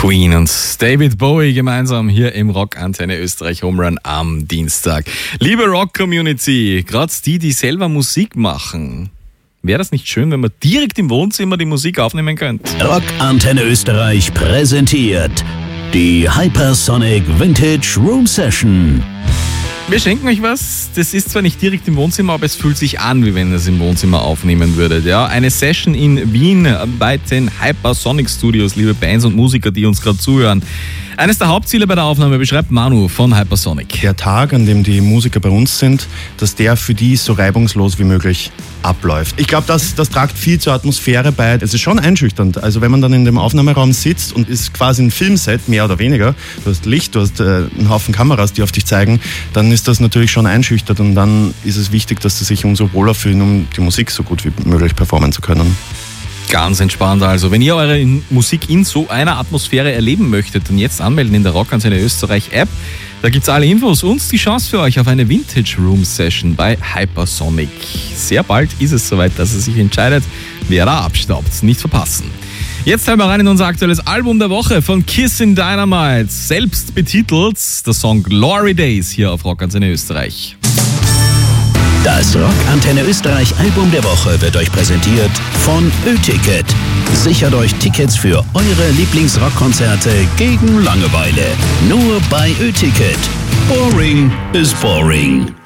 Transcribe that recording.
Queen und David Bowie gemeinsam hier im Rock Antenne Österreich Home Run am Dienstag. Liebe Rock-Community, gerade die selber Musik machen, wäre das nicht schön, wenn man direkt im Wohnzimmer die Musik aufnehmen könnte? Rock Antenne Österreich präsentiert die Hypersonic Vintage Room Session. Wir schenken euch was. Das ist zwar nicht direkt im Wohnzimmer, aber es fühlt sich an, wie wenn ihr es im Wohnzimmer aufnehmen würdet. Ja, eine Session in Wien bei den Hypersonic Studios, liebe Bands und Musiker, die uns gerade zuhören. Eines der Hauptziele bei der Aufnahme beschreibt Manu von Hypersonic. Der Tag, an dem die Musiker bei uns sind, dass der für die so reibungslos wie möglich abläuft. Ich glaube, das tragt viel zur Atmosphäre bei. Es ist schon einschüchternd. Also wenn man dann in dem Aufnahmeraum sitzt und ist quasi ein Filmset, mehr oder weniger, du hast Licht, du hast einen Haufen Kameras, die auf dich zeigen, dann ist das natürlich schon einschüchternd und dann ist es wichtig, dass sie sich umso wohler fühlen, um die Musik so gut wie möglich performen zu können. Ganz entspannt also. Wenn ihr eure Musik in so einer Atmosphäre erleben möchtet, dann jetzt anmelden in der Rock Antenne Österreich App. Da gibt's alle Infos und die Chance für euch auf eine Vintage Room Session bei Hypersonic. Sehr bald ist es soweit, dass ihr sich entscheidet, wer da abstaubt. Nicht verpassen. Jetzt hören wir rein in unser aktuelles Album der Woche von Kissin' Dynamite. Selbst betitelt der Song Glory Days hier auf Rock Antenne Österreich. Das Rock Antenne Österreich Album der Woche wird euch präsentiert von Ö-Ticket. Sichert euch Tickets für eure Lieblingsrockkonzerte gegen Langeweile. Nur bei Ö-Ticket. Boring is boring.